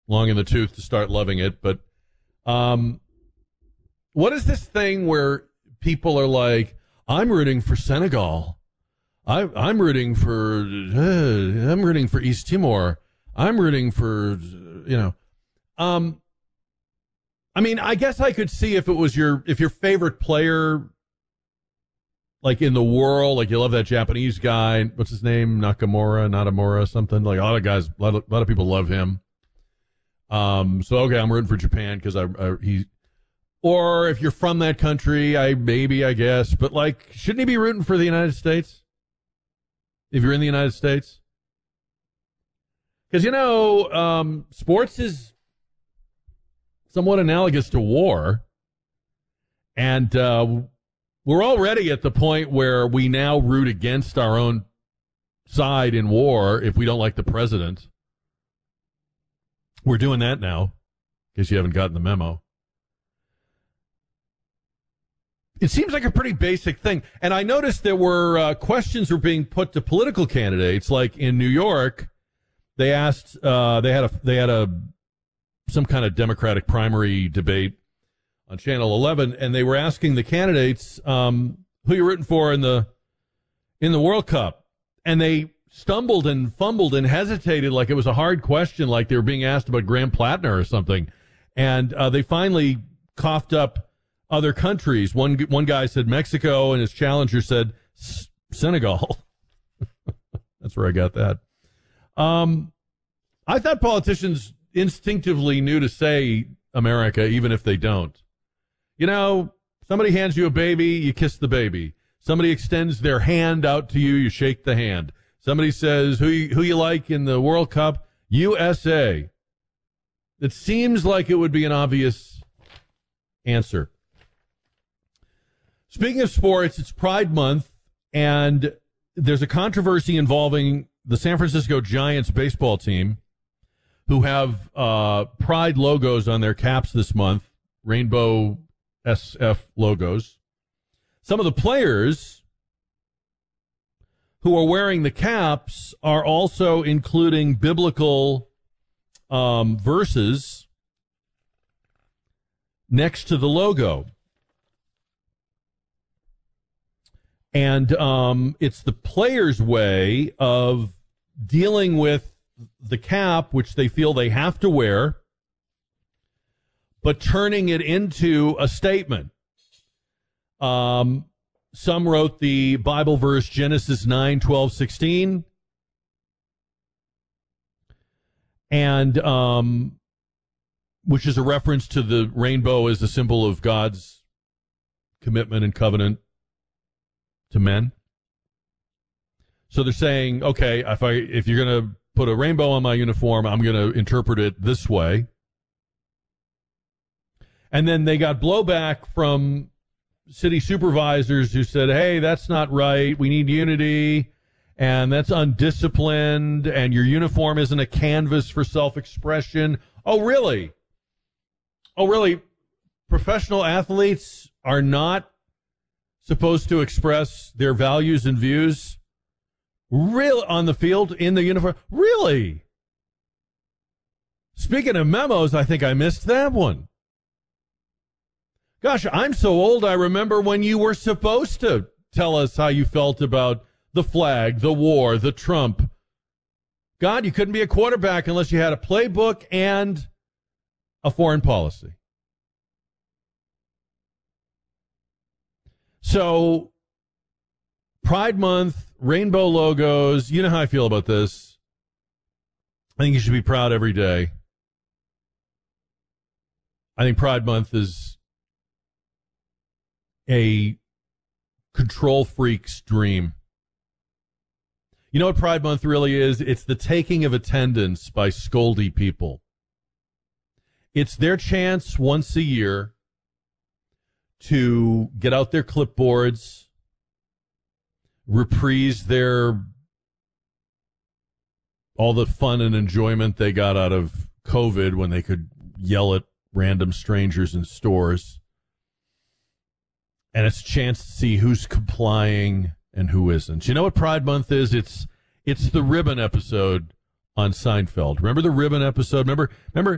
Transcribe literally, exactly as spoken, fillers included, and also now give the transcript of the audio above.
long in the tooth to start loving it. But um, what is this thing where people are like, I'm rooting for Senegal. I, I'm rooting for, uh, I'm rooting for East Timor. I'm rooting for, you know, um, I mean, I guess I could see if it was your, if your favorite player, like in the world, like you love that Japanese guy, what's his name? Nakamura, Nakamura, something, like a lot of guys, a lot of, a lot of people love him. Um, so, okay, I'm rooting for Japan because I, I, he, or if you're from that country, I, maybe, I guess, but like, shouldn't he be rooting for the United States? If you're in the United States? Because, you know, um, sports is somewhat analogous to war. And uh, we're already at the point where we now root against our own side in war if we don't like the president. We're doing that now, in case you haven't gotten the memo. It seems like a pretty basic thing. And I noticed there were uh, questions were being put to political candidates. Like in New York, they asked, uh, they had a, they had a, some kind of Democratic primary debate on Channel eleven, and they were asking the candidates, um, who you're rooting for in the, in the World Cup. And they stumbled and fumbled and hesitated like it was a hard question, like they were being asked about Graham Plattner or something. And uh, they finally coughed up other countries. One one guy said Mexico, and his challenger said Senegal. That's where I got that. Um, I thought politicians instinctively knew to say America, even if they don't. You know, somebody hands you a baby, you kiss the baby. Somebody extends their hand out to you, you shake the hand. Somebody says, who you, who you like in the World Cup? U S A. It seems like it would be an obvious answer. Speaking of sports, it's Pride Month, and there's a controversy involving the San Francisco Giants baseball team, who have uh, Pride logos on their caps this month, rainbow S F logos. Some of the players who are wearing the caps are also including biblical um, verses next to the logo. And um, it's the players' way of dealing with the cap, which they feel they have to wear, but turning it into a statement. Um, some wrote the Bible verse Genesis nine, twelve, sixteen. And um, which is a reference to the rainbow as a symbol of God's commitment and covenant to men. So they're saying, okay, if I if you're going to put a rainbow on my uniform, I'm going to interpret it this way. And then they got blowback from city supervisors who said, hey, that's not right. We need unity, and that's undisciplined, and your uniform isn't a canvas for self-expression. Oh, really? Oh, really? Professional athletes are not supposed to express their values and views real on the field in the uniform? Really? Speaking of memos, I think I missed that one. Gosh, I'm so old, I remember when you were supposed to tell us how you felt about the flag, the war, the Trump. God, you couldn't be a quarterback unless you had a playbook and a foreign policy. So, Pride Month, rainbow logos, you know how I feel about this. I think you should be proud every day. I think Pride Month is a control freak's dream. You know what Pride Month really is? It's the taking of attendance by scoldy people. It's their chance once a year to get out their clipboards, reprise their all the fun and enjoyment they got out of COVID when they could yell at random strangers in stores. And it's a chance to see who's complying and who isn't. You know what Pride Month is? It's it's the ribbon episode on Seinfeld. Remember the ribbon episode? Remember remember